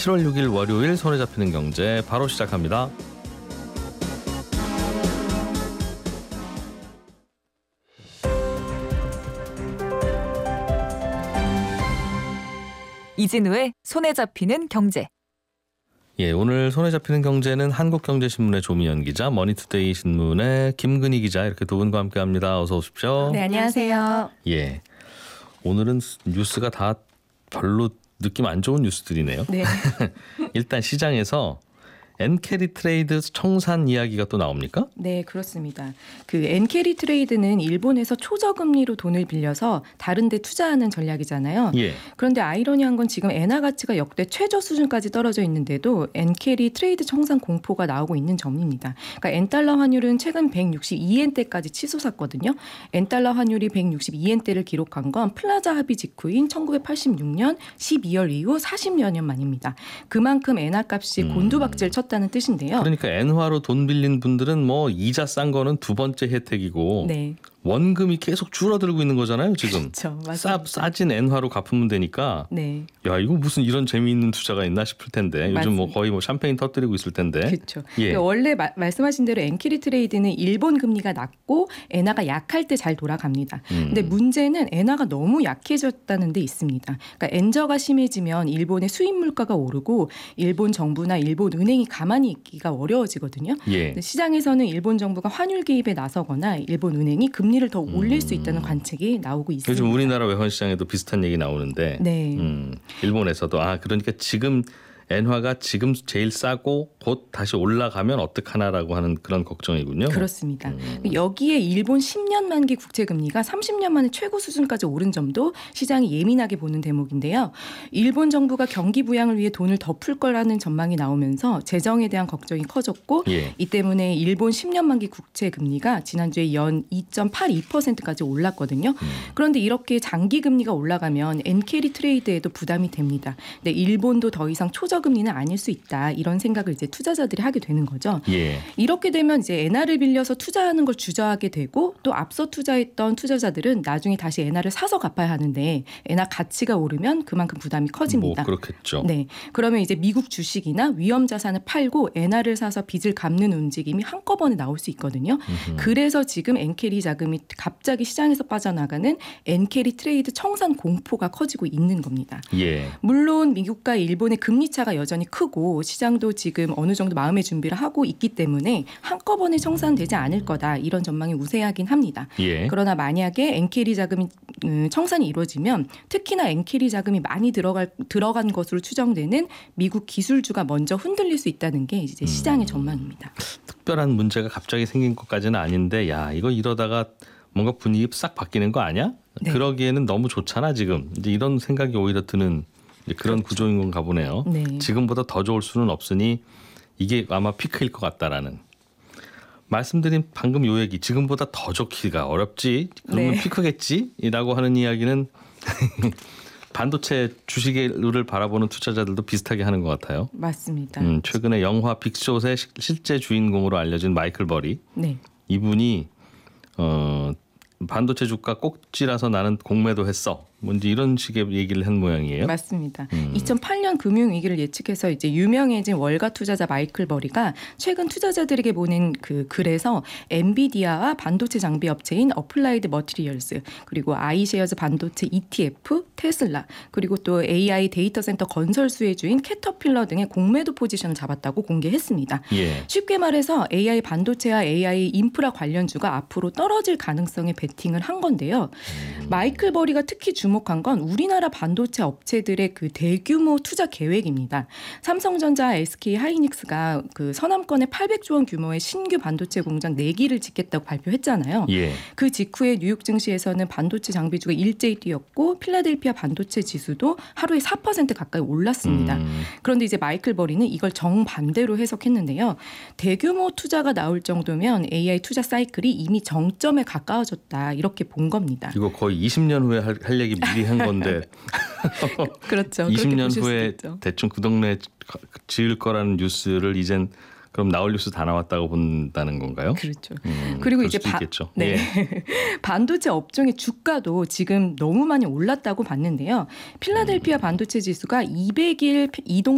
7월 6일 월요일 손에 잡히는 경제 바로 시작합니다. 이진우의 손에 잡히는 경제. 예, 오늘 손에 잡히는 경제는 한국경제신문의 조미연 기자, 머니투데이 신문의 김근희 기자 이렇게 두 분과 함께합니다. 어서 오십시오. 네, 안녕하세요. 예, 오늘은 뉴스가 다 별로 느낌 안 좋은 뉴스들이네요. 네. 일단 시장에서 엔캐리 트레이드 청산 이야기가 또 나옵니까? 네, 그렇습니다. 그 엔캐리 트레이드는 일본에서 초저금리로 돈을 빌려서 다른 데 투자하는 전략이잖아요. 예. 그런데 아이러니한 건 지금 엔화 가치가 역대 최저 수준까지 떨어져 있는데도 엔캐리 트레이드 청산 공포가 나오고 있는 점입니다. 그러니까 엔달러 환율은 최근 162엔대까지 치솟았거든요. 엔달러 환율이 162엔대를 기록한 건 플라자 합의 직후인 1986년 12월 이후 40여 년 만입니다. 그만큼 엔화 값이 곤두박질 쳤다는 뜻인데요. 그러니까 엔화로 돈 빌린 분들은 뭐 이자 싼 거는 두 번째 혜택이고 네. 원금이 계속 줄어들고 있는 거잖아요, 지금. 그렇죠. 맞습니다. 싸진 엔화로 갚으면 되니까. 네. 야, 이거 무슨 이런 재미있는 투자가 있나 싶을 텐데. 요즘 맞습니다. 뭐 거의 뭐 샴페인 터뜨리고 있을 텐데. 그렇죠. 예. 원래 말씀하신 대로 엔캐리 트레이드는 일본 금리가 낮고 엔화가 약할 때 잘 돌아갑니다. 근데 문제는 엔화가 너무 약해졌다는 데 있습니다. 그러니까 엔저가 심해지면 일본의 수입 물가가 오르고 일본 정부나 일본 은행이 가만히 있기가 어려워지거든요. 예. 근데 시장에서는 일본 정부가 환율 개입에 나서거나 일본 은행이 금리를 더 올릴 수 있다는 관측이 나오고 있습니다. 요즘 우리나라 외환시장에도 비슷한 얘기 나오는데. 네. 일본에서도 그러니까 지금 엔화가 지금 제일 싸고 곧 다시 올라가면 어떡하나라고 하는 그런 걱정이군요. 그렇습니다. 여기에 일본 10년 만기 국채금리가 30년 만에 최고 수준까지 오른 점도 시장이 예민하게 보는 대목인데요. 일본 정부가 경기 부양을 위해 돈을 더 풀 거라는 전망이 나오면서 재정에 대한 걱정이 커졌고 예. 이 때문에 일본 10년 만기 국채금리가 지난주에 연 2.82%까지 올랐거든요. 그런데 이렇게 장기 금리가 올라가면 엔캐리 트레이드에도 부담이 됩니다. 근데 일본도 더 이상 초저금리는 아닐 수 있다. 이런 생각을 이제 투자자들이 하게 되는 거죠. 예. 이렇게 되면 이제 엔화를 빌려서 투자하는 걸 주저하게 되고 또 앞서 투자했던 투자자들은 나중에 다시 엔화를 사서 갚아야 하는데 엔화 가치가 오르면 그만큼 부담이 커집니다. 뭐 그렇겠죠. 네. 그러면 이제 미국 주식이나 위험 자산을 팔고 엔화를 사서 빚을 갚는 움직임이 한꺼번에 나올 수 있거든요. 그래서 지금 엔캐리 자금이 갑자기 시장에서 빠져나가는 엔캐리 트레이드 청산 공포가 커지고 있는 겁니다. 예. 물론 미국과 일본의 금리 차가 여전히 크고 시장도 지금 어느 정도 마음의 준비를 하고 있기 때문에 한꺼번에 청산되지 않을 거다. 이런 전망이 우세하긴 합니다. 예. 그러나 만약에 엔캐리 자금이 청산이 이루어지면 특히나 엔캐리 자금이 많이 들어간 것으로 추정되는 미국 기술주가 먼저 흔들릴 수 있다는 게 이제 시장의 전망입니다. 특별한 문제가 갑자기 생긴 것까지는 아닌데 야, 이거 이러다가 뭔가 분위기 싹 바뀌는 거 아니야? 네. 그러기에는 너무 좋잖아 지금. 이제 이런 생각이 오히려 드는 그런 그렇죠. 구조인 건가 보네요. 네. 지금보다 더 좋을 수는 없으니 이게 아마 피크일 것 같다라는. 말씀드린 방금 요 얘기 지금보다 더 좋기가 어렵지. 그러면 네. 피크겠지라고 하는 이야기는 반도체 주식을 바라보는 투자자들도 비슷하게 하는 것 같아요. 맞습니다. 최근에 영화 빅숏의 실제 주인공으로 알려진 마이클 버리. 네. 이분이 반도체 주가 꼭지라서 나는 공매도 했어. 뭔지 이런 식의 얘기를 한 모양이에요. 맞습니다. 2008년 금융위기를 예측해서 이제 유명해진 월가 투자자 마이클 버리가 최근 투자자들에게 보낸 그 글에서 엔비디아와 반도체 장비 업체인 어플라이드 머티리얼스 그리고 아이쉐어즈 반도체 ETF, 테슬라 그리고 또 AI 데이터 센터 건설 수혜주인 캐터필러 등의 공매도 포지션을 잡았다고 공개했습니다. 예. 쉽게 말해서 AI 반도체와 AI 인프라 관련주가 앞으로 떨어질 가능성에 베팅을 한 건데요. 마이클 버리가 특히 주목한 건 우리나라 반도체 업체들의 그 대규모 투자 계획입니다. 삼성전자, SK 하이닉스가 그 서남권에 800조 원 규모의 신규 반도체 공장 4기를 짓겠다고 발표했잖아요. 예. 그 직후에 뉴욕 증시에서는 반도체 장비주가 일제히 뛰었고 필라델피아 반도체 지수도 하루에 4% 가까이 올랐습니다. 그런데 이제 마이클 버리는 이걸 정반대로 해석했는데요. 대규모 투자가 나올 정도면 AI 투자 사이클이 이미 정점에 가까워졌다. 이렇게 본 겁니다. 이거 거의 20년 후에 할 얘기 미리 한 건데 그렇죠. 20년 후에 대충 그 동네 지을 거라는 뉴스를 이젠 그럼 나올 뉴스 다 나왔다고 본다는 건가요? 그렇죠. 그리고 이제 네. 반도체 업종의 주가도 지금 너무 많이 올랐다고 봤는데요. 필라델피아 반도체 지수가 200일 이동